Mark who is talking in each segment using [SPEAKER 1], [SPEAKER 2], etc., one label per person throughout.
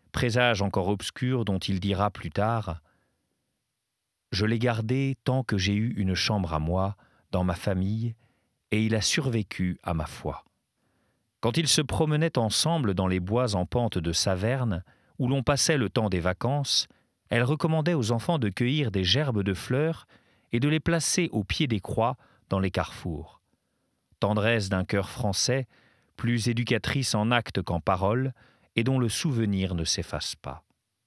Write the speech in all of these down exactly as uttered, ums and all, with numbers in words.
[SPEAKER 1] présage encore obscur dont il dira plus tard « Je l'ai gardé tant que j'ai eu une chambre à moi, dans ma famille, et il a survécu à ma foi. » Quand ils se promenaient ensemble dans les bois en pente de Saverne, où l'on passait le temps des vacances, elle recommandait aux enfants de cueillir des gerbes de fleurs et de les placer au pied des croix dans les carrefours. Tendresse d'un cœur français, plus éducatrice en actes qu'en paroles, et dont le souvenir ne s'efface pas.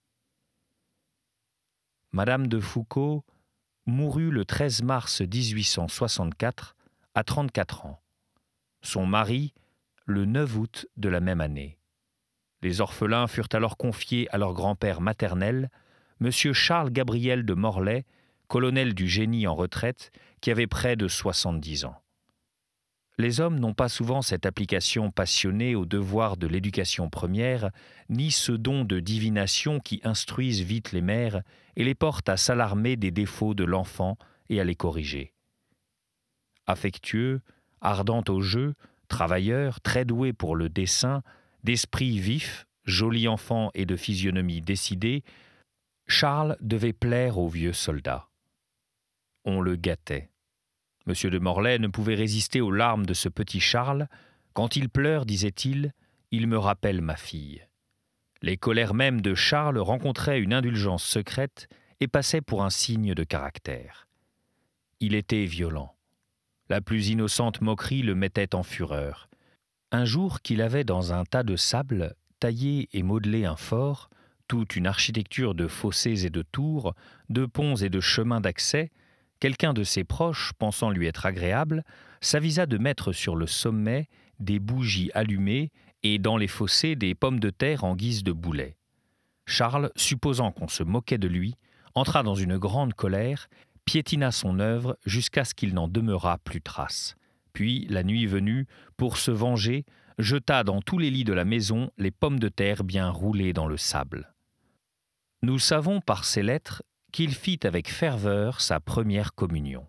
[SPEAKER 1] Madame de Foucauld mourut le treize mars dix-huit cent soixante-quatre à trente-quatre ans. Son mari, le neuf août de la même année. Les orphelins furent alors confiés à leur grand-père maternel, Monsieur Charles Gabriel de Morlaix, colonel du génie en retraite, qui avait près de soixante-dix ans. Les hommes n'ont pas souvent cette application passionnée au devoir de l'éducation première, ni ce don de divination qui instruisent vite les mères et les porte à s'alarmer des défauts de l'enfant et à les corriger. Affectueux, ardent au jeu, travailleur, très doué pour le dessin, d'esprit vif, joli enfant et de physionomie décidée, Charles devait plaire aux vieux soldats. On le gâtait. Monsieur de Morlaix ne pouvait résister aux larmes de ce petit Charles. Quand il pleure, disait-il, il me rappelle ma fille. Les colères mêmes de Charles rencontraient une indulgence secrète et passaient pour un signe de caractère. Il était violent. La plus innocente moquerie le mettait en fureur. Un jour qu'il avait dans un tas de sable taillé et modelé un fort, toute une architecture de fossés et de tours, de ponts et de chemins d'accès, quelqu'un de ses proches, pensant lui être agréable, s'avisa de mettre sur le sommet des bougies allumées et dans les fossés des pommes de terre en guise de boulets. Charles, supposant qu'on se moquait de lui, entra dans une grande colère, piétina son œuvre jusqu'à ce qu'il n'en demeurât plus trace. Puis, la nuit venue, pour se venger, jeta dans tous les lits de la maison les pommes de terre bien roulées dans le sable. Nous savons par ces lettres qu'il fit avec ferveur sa première communion.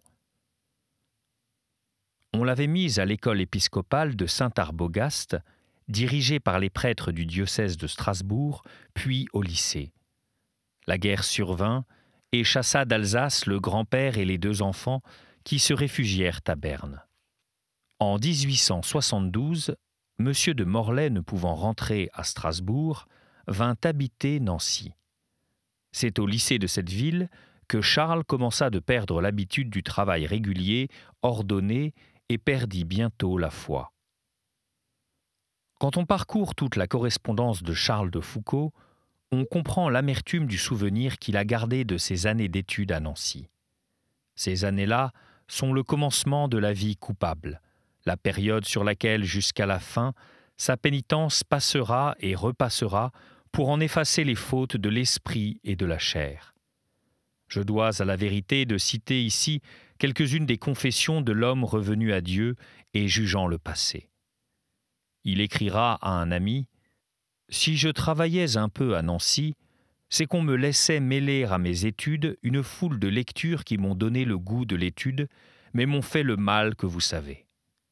[SPEAKER 1] On l'avait mis à l'école épiscopale de Saint-Arbogast, dirigée par les prêtres du diocèse de Strasbourg, puis au lycée. La guerre survint et chassa d'Alsace le grand-père et les deux enfants qui se réfugièrent à Berne. En dix-huit cent soixante-douze, Monsieur de Morlaix, ne pouvant rentrer à Strasbourg, vint habiter Nancy. C'est au lycée de cette ville que Charles commença de perdre l'habitude du travail régulier, ordonné, et perdit bientôt la foi. Quand on parcourt toute la correspondance de Charles de Foucauld, on comprend l'amertume du souvenir qu'il a gardé de ses années d'études à Nancy. Ces années-là sont le commencement de la vie coupable, la période sur laquelle, jusqu'à la fin, sa pénitence passera et repassera pour en effacer les fautes de l'esprit et de la chair. Je dois à la vérité de citer ici quelques-unes des confessions de l'homme revenu à Dieu et jugeant le passé. Il écrira à un ami « Si je travaillais un peu à Nancy, c'est qu'on me laissait mêler à mes études une foule de lectures qui m'ont donné le goût de l'étude, mais m'ont fait le mal que vous savez. »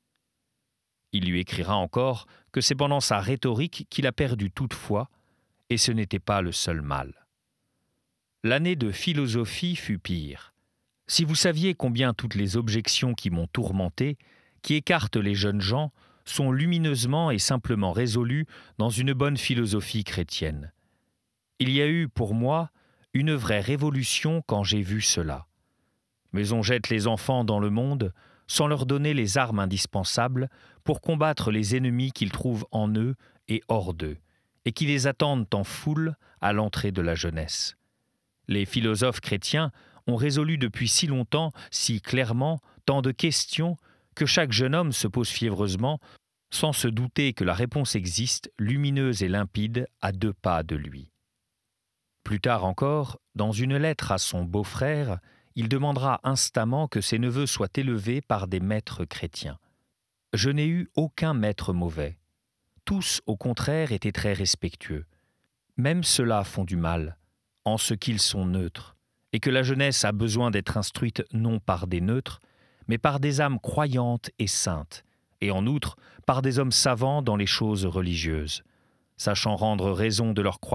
[SPEAKER 1] Il lui écrira encore que c'est pendant sa rhétorique qu'il a perdu toute foi, et ce n'était pas le seul mal. L'année de philosophie fut pire. Si vous saviez combien toutes les objections qui m'ont tourmenté, qui écartent les jeunes gens, sont lumineusement et simplement résolues dans une bonne philosophie chrétienne. Il y a eu, pour moi, une vraie révolution quand j'ai vu cela. Mais on jette les enfants dans le monde sans leur donner les armes indispensables pour combattre les ennemis qu'ils trouvent en eux et hors d'eux, et qui les attendent en foule à l'entrée de la jeunesse. Les philosophes chrétiens ont résolu depuis si longtemps, si clairement, tant de questions que chaque jeune homme se pose fiévreusement, sans se douter que la réponse existe, lumineuse et limpide, à deux pas de lui. Plus tard encore, dans une lettre à son beau-frère, il demandera instamment que ses neveux soient élevés par des maîtres chrétiens. Je n'ai eu aucun maître mauvais. Tous, au contraire, étaient très respectueux. Même ceux-là font du mal, en ce qu'ils sont neutres, et que la jeunesse a besoin d'être instruite non par des neutres, mais par des âmes croyantes et saintes, et en outre par des hommes savants dans les choses religieuses, sachant rendre raison de leurs croyances